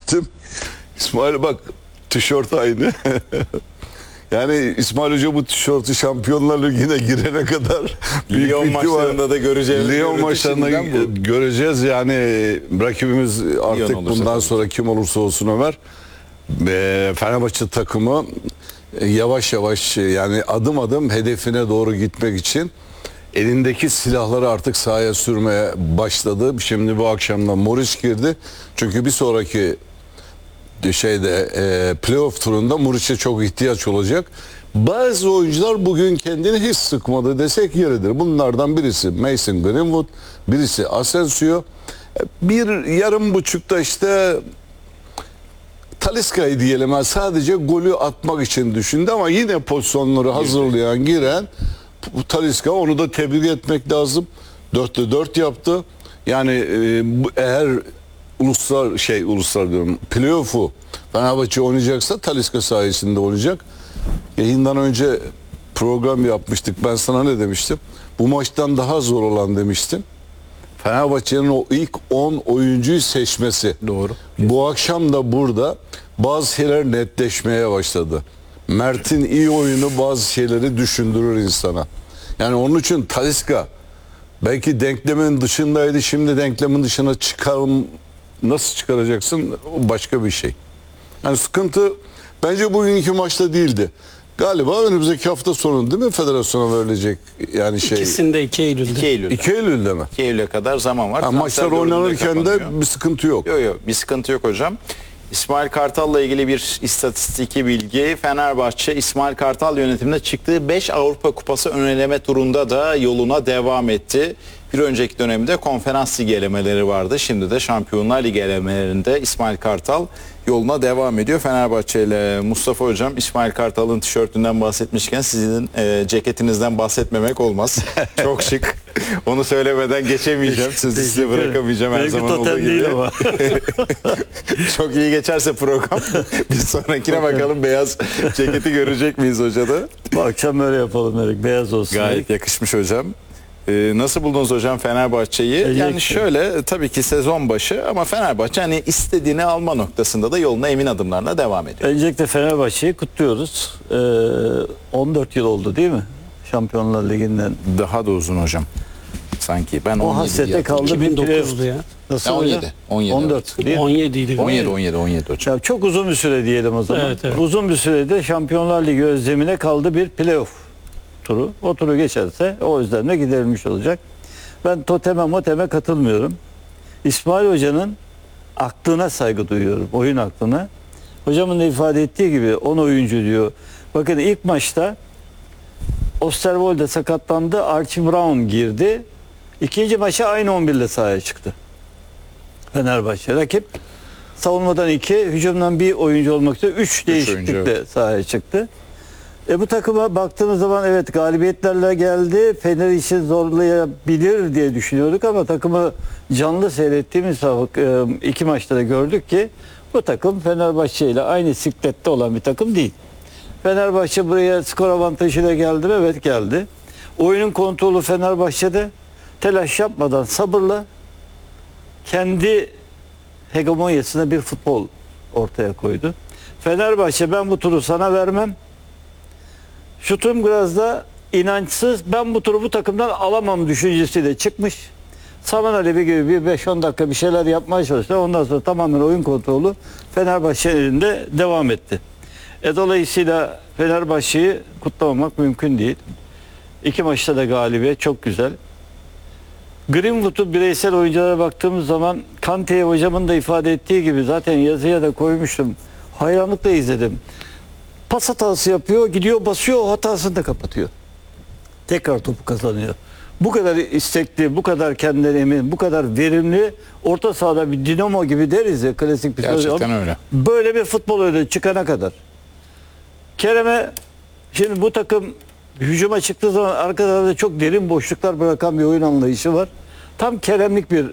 gittim. İsmail bak, tişört aynı. Yani İsmail Hoca bu tişörtü Şampiyonlar Ligi'ne girene kadar Lyon maçlarında da göreceğiz. Lyon maçlarında göreceğiz. Yani rakibimiz artık bundan sonra kim olursa olsun Ömer. Fenerbahçe takımı yavaş yavaş, yani adım adım hedefine doğru gitmek için elindeki silahları artık sahaya sürmeye başladı. Şimdi bu akşam da Muriç girdi. Çünkü bir sonraki playoff turunda Muriç'e çok ihtiyaç olacak. Bazı oyuncular bugün kendini hiç sıkmadı desek yeridir. Bunlardan birisi Mason Greenwood, birisi Asensio. Bir yarım buçukta işte Talisca'yı diyelim, sadece golü atmak için düşündü ama yine pozisyonları hazırlayan, giren Talisca, onu da tebrik etmek lazım. 4'te 4 yaptı. Yani eğer uluslar diyorum, playoff'u Fenerbahçe oynayacaksa Talisca sayesinde olacak. Yayından önce program yapmıştık. Ben sana ne demiştim? Bu maçtan daha zor olan demiştim, Fenerbahçe'nin o ilk 10 oyuncuyu seçmesi. Doğru. Bu akşam da burada bazı şeyler netleşmeye başladı. Mert'in iyi oyunu bazı şeyleri düşündürür insana. Yani onun için Talisca belki denklemin dışındaydı. Şimdi denklemin dışına nasıl çıkaracaksın? O başka bir şey. Yani sıkıntı bence bugünkü maçta değildi. Galiba önümüzdeki hafta sonu değil mi federasyona verilecek yani şey? İkisinde 2 Eylül'de. 2 Eylül'de. 2 Eylül'de mi? 2 Eylül'e kadar zaman var. Maçlar oynanırken de bir sıkıntı yok. Yok, bir sıkıntı yok hocam. İsmail Kartal'la ilgili bir istatistiki bilgi. Fenerbahçe İsmail Kartal yönetiminde çıktığı 5 Avrupa Kupası ön eleme turunda da yoluna devam etti. Bir önceki dönemde Konferans Ligi elemeleri vardı. Şimdi de Şampiyonlar Ligi elemelerinde İsmail Kartal yoluna devam ediyor. Fenerbahçe ile Mustafa Hocam, İsmail Kartal'ın tişörtünden bahsetmişken sizin ceketinizden bahsetmemek olmaz. Çok şık. Onu söylemeden geçemeyeceğim. Sözü size bırakamayacağım her zaman olduğu gibi. Ama. Çok iyi geçerse program. Bir sonrakine bakalım beyaz ceketi görecek miyiz hocada? Bu akşam öyle yapalım Erik. Beyaz olsun. Gayet yakışmış hocam. Nasıl buldunuz hocam Fenerbahçe'yi? Yani şöyle, tabii ki sezon başı ama Fenerbahçe hani istediğini alma noktasında da yoluna emin adımlarla devam ediyor. Öncelikle Fenerbahçe'yi kutluyoruz. 14 yıl oldu değil mi? Şampiyonlar Ligi'nden. Daha da uzun hocam. Sanki ben 17 o hasrete kaldı. 2009'du ya. Nasıl 17. 14 değil mi? 17 idi. 17 hocam. Ya çok uzun bir süre diyelim o zaman. Evet. Uzun bir sürede Şampiyonlar Ligi özlemine kaldı bir playoff turu. O turu geçerse o özlemle giderilmiş olacak. Ben moteme katılmıyorum. İsmail Hoca'nın aklına saygı duyuyorum. Oyun aklına. Hocamın da ifade ettiği gibi 10 oyuncu diyor. Bakın ilk maçta Osterwolde sakatlandı. Archie Brown girdi. İkinci maça aynı 11 ile sahaya çıktı. Fenerbahçe. Rakip savunmadan 2, hücumdan bir oyuncu olmak üzere 3 değişiklikle sahaya çıktı. Bu takıma baktığımız zaman evet galibiyetlerle geldi. Fener işi zorlayabilir diye düşünüyorduk ama takımı canlı seyrettiğimiz iki maçta da gördük ki bu takım Fenerbahçe ile aynı siklette olan bir takım değil. Fenerbahçe buraya skor avantajıyla geldi mi? Evet geldi. Oyunun kontrolü Fenerbahçe'de, telaş yapmadan sabırla kendi hegemonyasına bir futbol ortaya koydu. Fenerbahçe ben bu turu sana vermem. Şutum biraz da inançsız, ben bu turu bu takımdan alamam düşüncesiyle çıkmış. Saman Alevi gibi bir 5-10 dakika bir şeyler yapmaya çalıştı. Ondan sonra tamamen oyun kontrolü Fenerbahçe elinde devam etti. Dolayısıyla Fenerbahçe'yi kutlamamak mümkün değil. 2 maçta da galibiyet çok güzel. Greenwood'u bireysel oyunculara baktığımız zaman Kante'ye hocamın da ifade ettiği gibi zaten yazıya da koymuştum. Hayranlıkla izledim. Pas hatası yapıyor, gidiyor basıyor, o hatasını da kapatıyor. Tekrar topu kazanıyor. Bu kadar istekli, bu kadar kendinden emin, bu kadar verimli, orta sahada bir dinamo gibi deriz ya, klasik bir söz. Gerçekten öyle. Böyle bir futbol öyle çıkana kadar. Kerem'e şimdi bu takım hücuma çıktığı zaman arkalarda çok derin boşluklar bırakan bir oyun anlayışı var. Tam Kerem'lik bir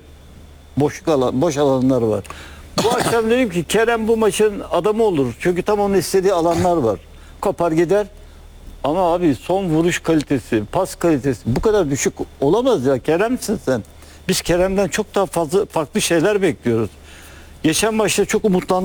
boş alanlar var. Bu akşam dedim ki Kerem bu maçın adamı olur. Çünkü tam onun istediği alanlar var. Kopar gider. Ama abi son vuruş kalitesi, pas kalitesi bu kadar düşük olamaz ya. Kerem'sin sen. Biz Kerem'den çok daha farklı şeyler bekliyoruz. Geçen maçta çok umutlandım.